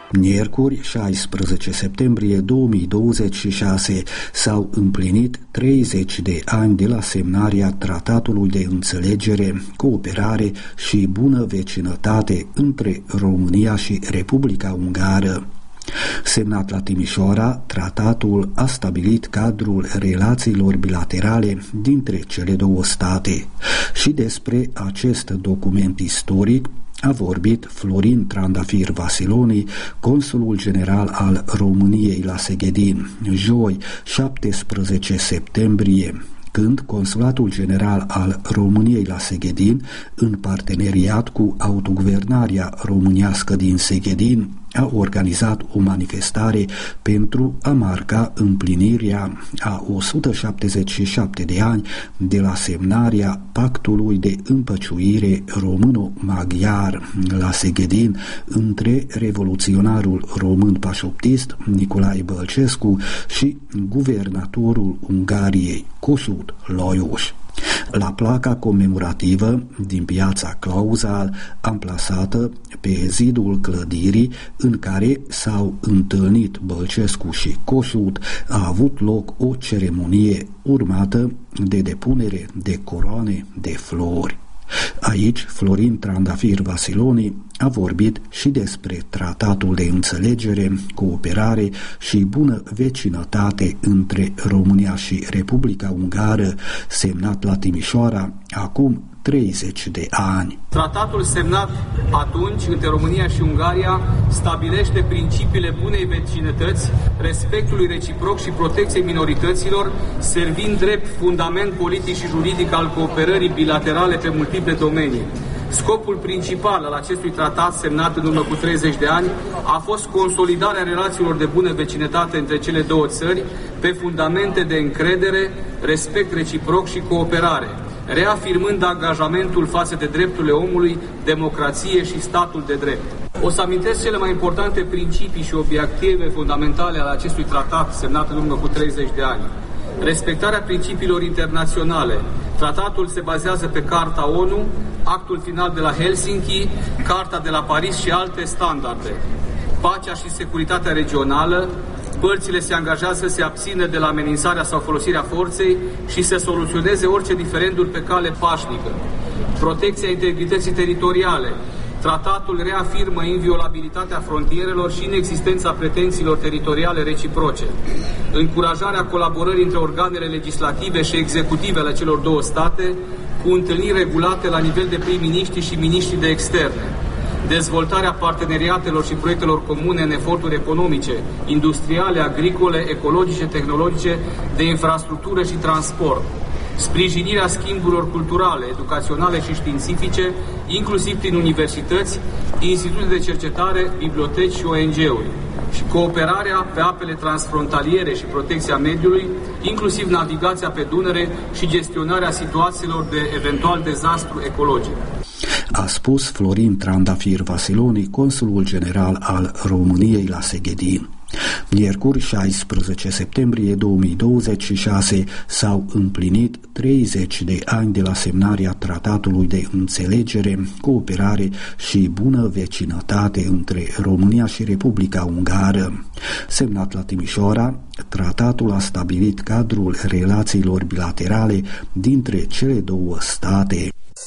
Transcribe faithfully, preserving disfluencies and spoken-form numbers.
Miercuri, șaisprezece septembrie două mii douăzeci și șase, s-au împlinit treizeci de ani de la semnarea Tratatului de Înțelegere, Cooperare și Bună Vecinătate între România și Republica Ungară. Semnat la Timișoara, tratatul a stabilit cadrul relațiilor bilaterale dintre cele două state și despre acest document istoric a vorbit Florin Trandafir Vasiloni, consulul general al României la Seghedin, joi, șaptesprezece septembrie, când Consulatul General al României la Seghedin, în parteneriat cu autoguvernarea românească din Seghedin, a organizat o manifestare pentru a marca împlinirea a o sută șaptezeci și șapte de ani de la semnarea Pactului de Împăciuire româno-maghiar la Seghedin între revoluționarul român pașoptist Nicolae Bălcescu și guvernatorul Ungariei Kossuth Lajos. La placa comemorativă din piața Clauzal, amplasată pe zidul clădirii în care s-au întâlnit Bălcescu și Kossuth, a avut loc o ceremonie urmată de depunere de coroane de flori. Aici, Florin Trandafir Vasiloni a vorbit și despre Tratatul de Înțelegere, Cooperare și Bună Vecinătate între România și Republica Ungară, semnat la Timișoara acum treizeci de ani. Tratatul semnat atunci între România și Ungaria stabilește principiile bunei vecinătăți, respectului reciproc și protecției minorităților, servind drept fundament politic și juridic al cooperării bilaterale pe multiple domenii. Scopul principal al acestui tratat, semnat în urmă cu treizeci de ani, a fost consolidarea relațiilor de bună vecinătate între cele două țări pe fundamente de încredere, respect reciproc și cooperare, reafirmând angajamentul față de drepturile omului, democrație și statul de drept. O să amintesc cele mai importante principii și obiective fundamentale ale acestui tratat semnat în urmă cu treizeci de ani. Respectarea principiilor internaționale. Tratatul se bazează pe Carta O N U, Actul Final de la Helsinki, Carta de la Paris și alte standarde. Pacea și securitatea regională. Părțile se angajează să se abțină de la amenințarea sau folosirea forței și să soluționeze orice diferenduri pe cale pașnică. Protecția integrității teritoriale. Tratatul reafirmă inviolabilitatea frontierelor și inexistența pretențiilor teritoriale reciproce. Încurajarea colaborării între organele legislative și executive ale celor două state, cu întâlniri regulate la nivel de prim-miniștri și miniștri de externe. Dezvoltarea parteneriatelor și proiectelor comune în eforturi economice, industriale, agricole, ecologice, tehnologice, de infrastructură și transport. Sprijinirea schimburilor culturale, educaționale și științifice, inclusiv prin universități, institute de cercetare, biblioteci și O N G-uri. Și cooperarea pe apele transfrontaliere și protecția mediului, inclusiv navigația pe Dunăre și gestionarea situațiilor de eventual dezastru ecologic. A spus Florin Trandafir Vasiloni, consulul general al României la Seghedin. Miercuri, șaisprezece septembrie două mii douăzeci și șase, s-au împlinit treizeci de ani de la semnarea Tratatului de Înțelegere, Cooperare și Bună Vecinătate între România și Republica Ungară. Semnat la Timișoara, tratatul a stabilit cadrul relațiilor bilaterale dintre cele două state.